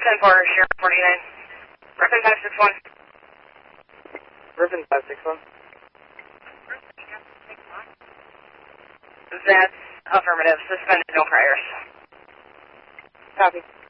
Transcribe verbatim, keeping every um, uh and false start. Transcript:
ten four, Sheriff forty-nine. Griffin five six one. Griffin five six one. That's affirmative. Suspended, no priors. Copy.